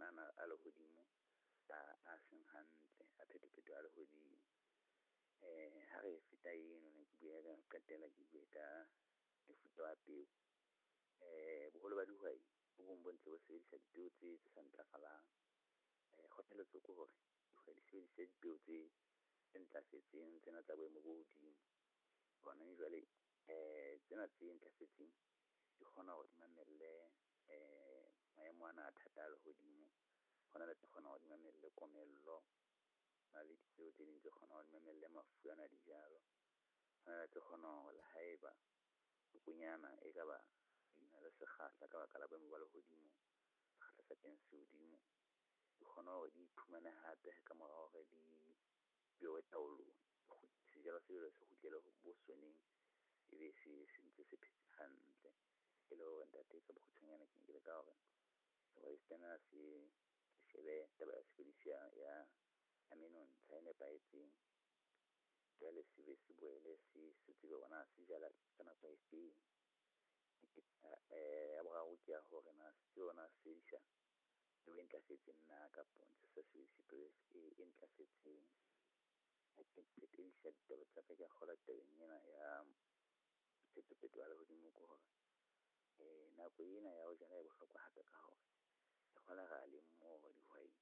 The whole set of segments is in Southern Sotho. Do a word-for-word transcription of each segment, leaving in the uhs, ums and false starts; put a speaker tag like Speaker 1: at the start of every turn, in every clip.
Speaker 1: ana a lehodimo a a seng hantle a phetophetoho a lehodimo. Eh ha re feta eno ne ke bua ka qetela ke bua ka mefuta wa peo. Eh boholo ba dihwai bo bong bo ntse bo sebedisa dipeo tse tse sa ntlafalang. Eh kgothaletso ke hore dihwai di sebedise dipeo tse tse ntlafetseng tsena tsa boemo bo hodimo. Bona jwale eh tsena tse ntlafetseng di kgona hore di mamelle eh maemo ana a thata a lehodimo. Hona le tse kgona hore di mamelle komello, na le dipeo tse ding tse kgona hore di mamelle mafu ana a dijalo. Hona le tse kgona hore le haeba kukunyana e ka ba ina le sekgahla ka baka la boemo ba lehodimo, sekgahla sa teng se hodimo, di kgona hore di iphumane hape ka mora hore di bewe taolong. Sejalo se jwalo se kgutlele bo soneng ebe se se ntse se phetse hantle. E le hore ntate ka bokgutshwanyane ke nkile ka hore sehwai sena se shebe taba ya sebediswa ya ya menontsha e nepahetseng. Jwale se be se boele se se tsebe hona se jala ka nako e feng. Eh ya boraro ke ya hore na se yona se disha le e ntlafetseng na ka pontsho se se se e ntlafetseng. Ha ke phetedisa ditaba tsa ka ke kgola tabeng ena ya phetophetoho ya lehodimo ko hore eh nako ena ya ho jala e bohlokwa hape ka hore e kgola ra le mmoho dihwai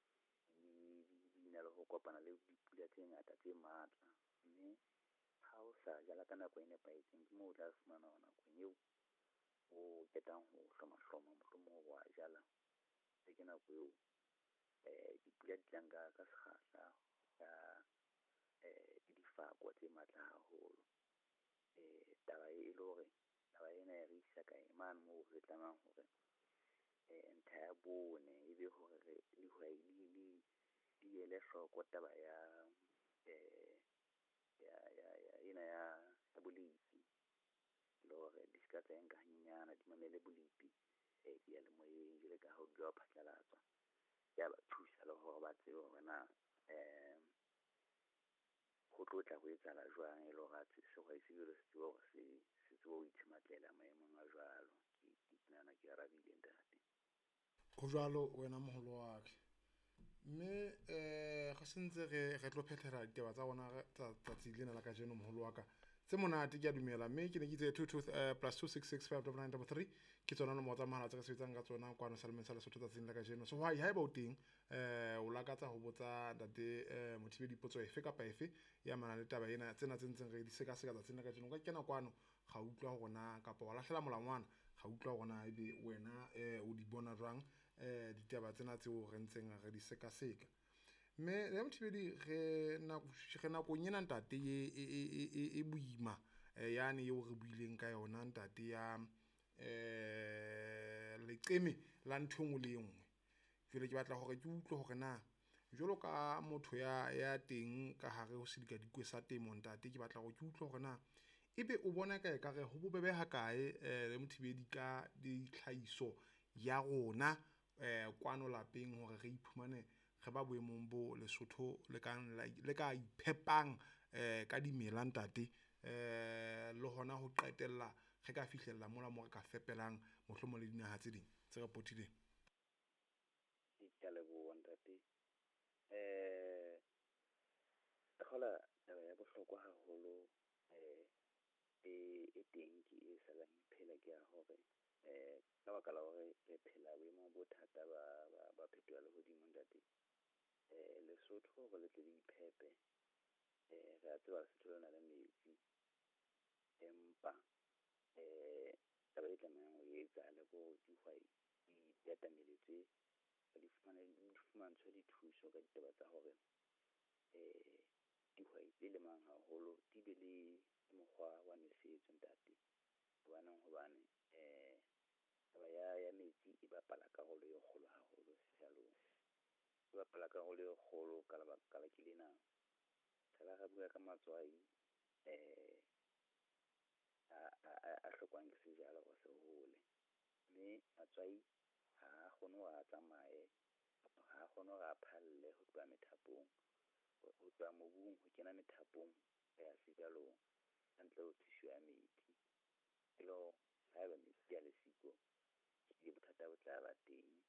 Speaker 1: di na le ho kopana le dipula tse ngata tse matla. Mme ha o sa jala ka nako e nepahetseng ke moo o tla fumana hore nakong eo o ketang ho hloma-hloma mohlomong wa jala le ke nako eo eh dipula di tlang ka ka sekgahla ka eh difako tse matla haholo. Eh taba e le hore taba ena e re isa ka imane moo re tlamang hore eh ntha ya bone ebe hore re dihwai di di ele hloko taba ya eh ya ya ya ena ya bolepi le hore di ska tsa nka hanyenyana di mamele bolepi eh di ya le moyeng jwale ka ha o dula phatlalatswa ya ba thusa le hore ba tsebe hore na eh ho tlotla ho etsahala jwang e le hore sehwai se jwalo se tsebe hore se se tsebe ho itshetleha maemong a jwalo. Ke nana ke arabile ntate
Speaker 2: ho jwalo wena moholo wa ka. Mme eh ga sentse re re tlo phethela ditaba tsa rona tsa tsa lena la ka jeno moholo wa ka tse monate ke a dumela. Mme ke ne ke itse two two plus two six six five double nine double three ke tsona nomoro tsa mahala tse re sebetsang ka tsona kwano Salmon sa Lesotho tsatsing la ka jeno. So ha eba o teng eh o lakatsa ho botsa ntate eh Mothibedi dipotso efe kapa efe ya mana le taba ena tsena tse ntseng re di seka seka tsatsing la ka jeno ka kena kwano ga utlwa ho rona kapa wa lahlela molangwana ga utlwa ho rona ebe wena eh o di bona jwang eh ditaba tsena tseo re ntseng re di seka seka. Me le Mothibedi re na re na go nyena ntate e e buima yani yo re buileng ka yona ntate ya eh leqeme la nthong le nngwe. Jwale ke batla hore ke utlwe hore na jwalo ka motho ya ya teng ka hare ho sedika dikwe sa temo ntate ke batla go ke utlwe hore na ebe o bona ka e ka re ho bobebe ha kae le Mothibedi ka ditlhaiso ya rona eh kwano lapeng hore re iphumane re ba boemong bo Lesotho le ka le ka iphepang eh ka dimela ntate eh le hona ho qetella re ka fihlella mola mo re ka fepelang mohlomong le dinaha tse ding tse re potileng.
Speaker 1: Ke leboha ntate eh khola taba ya bohlokwa haholo eh e teng ke e salang phela ke ya hore eh ka baka la hore re phela boemong bo thata ba ba phetoho le hodimo ntate. Eh Lesotho go le tle diphepe eh re a tseba Lesotho le na le metsi empa eh taba e tlamehang ho etsa le go dihwai di datameletse di fumana di fumantshwa dithuso ka ditaba tsa hore eh dihwai tse lemang haholo di be le mokgwa wa nosetso ntate hobane hobane eh taba ya ya metsi e bapala karolo e kgolo haholo sejalong e bapala karolo e kgolo ka lebaka la kilena tsela ra bua ka matswai eh a a hlokwang ke sejalo go se hole mme matswai ha kgone wa tsamaye ha kgone ga phalle ho tloha methapong ho tloha mobung ho kena methapong ya sejalong ntle ho thuso ya metsi elo ha eba metsi ya le siko ke bothata bo tla ba teng